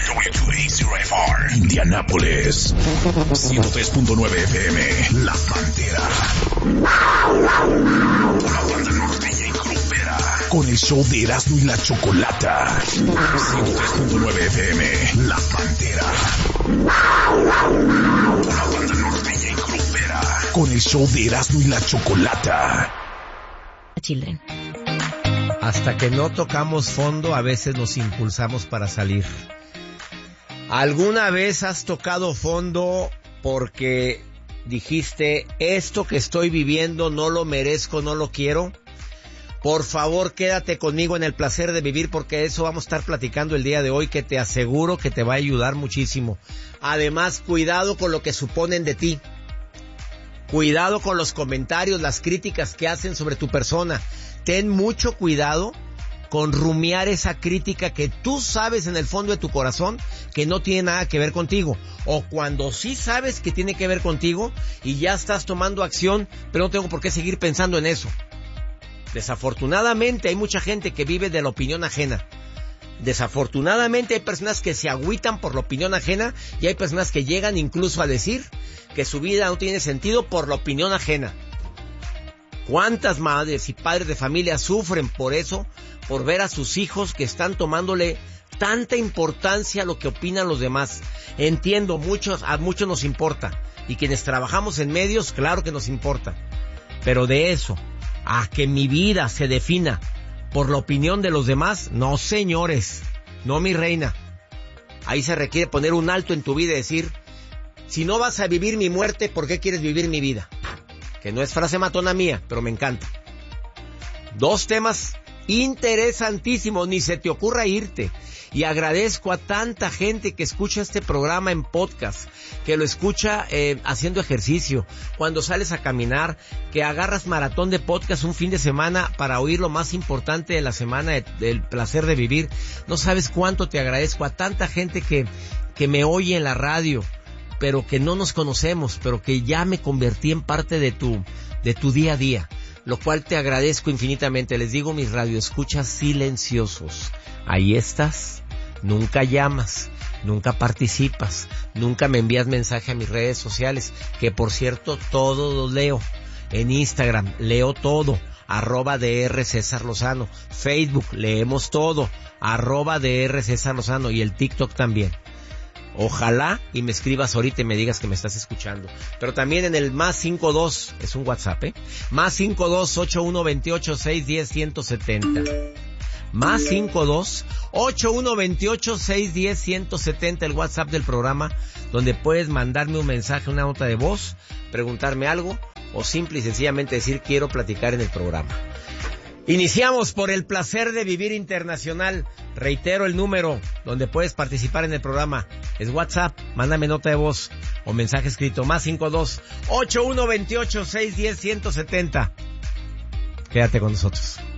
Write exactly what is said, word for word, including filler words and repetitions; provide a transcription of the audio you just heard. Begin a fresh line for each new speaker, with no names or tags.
W A cero F R, Indianápolis, ciento tres punto nueve F M, La Pantera. Una banda norteña y grupera, con el show de Erasmo y la Chocolata. ciento tres punto nueve F M, La Pantera. Una banda norteña y grupera, con el show de Erasmo y la Chocolata.
Children.
Hasta que no tocamos fondo, a veces nos impulsamos para salir. ¿Alguna vez has tocado fondo porque dijiste, esto que estoy viviendo no lo merezco, no lo quiero? Por favor, quédate conmigo en el placer de vivir, porque de eso vamos a estar platicando el día de hoy, que te aseguro que te va a ayudar muchísimo. Además, cuidado con lo que suponen de ti. Cuidado con los comentarios, las críticas que hacen sobre tu persona. Ten mucho cuidado con rumiar esa crítica que tú sabes en el fondo de tu corazón que no tiene nada que ver contigo. O cuando sí sabes que tiene que ver contigo y ya estás tomando acción, pero no tengo por qué seguir pensando en eso. Desafortunadamente hay mucha gente que vive de la opinión ajena. Desafortunadamente hay personas que se agüitan por la opinión ajena y hay personas que llegan incluso a decir que su vida no tiene sentido por la opinión ajena. ¿Cuántas madres y padres de familia sufren por eso? Por ver a sus hijos que están tomándole tanta importancia a lo que opinan los demás. Entiendo, muchos, a muchos nos importa. Y quienes trabajamos en medios, claro que nos importa. Pero de eso, a que mi vida se defina por la opinión de los demás, no señores, no mi reina. Ahí se requiere poner un alto en tu vida y decir, si no vas a vivir mi muerte, ¿por qué quieres vivir mi vida? Que no es frase matona mía, pero me encanta. Dos temas interesantísimos, ni se te ocurra irte. Y agradezco a tanta gente que escucha este programa en podcast, que lo escucha eh, haciendo ejercicio, cuando sales a caminar, que agarras maratón de podcast un fin de semana para oír lo más importante de la semana de, del placer de vivir. No sabes cuánto te agradezco a tanta gente que, que me oye en la radio, pero que no nos conocemos, pero que ya me convertí en parte de tu, de tu día a día, lo cual te agradezco infinitamente. Les digo, mis radioescuchas silenciosos, ahí estás, nunca llamas, nunca participas, nunca me envías mensaje a mis redes sociales, que por cierto, todo lo leo. En Instagram, leo todo, arroba DR César Lozano, Facebook, leemos todo, arroba DR César Lozano, y el TikTok también. Ojalá y me escribas ahorita y me digas que me estás escuchando. Pero también en el más cinco dos, es un WhatsApp, ¿eh? Más cinco dos, ocho uno dos ocho, seis uno cero, uno siete cero. Más cinco dos, ocho uno dos ocho, seis uno cero, uno siete cero, el WhatsApp del programa, donde puedes mandarme un mensaje, una nota de voz, preguntarme algo, o simple y sencillamente decir quiero platicar en el programa. Iniciamos por el placer de vivir internacional. Reitero el número donde puedes participar en el programa. Es WhatsApp, mándame nota de voz o mensaje escrito. Más cinco dos, ocho uno dos ocho, seis uno cero, uno siete cero. Quédate con nosotros.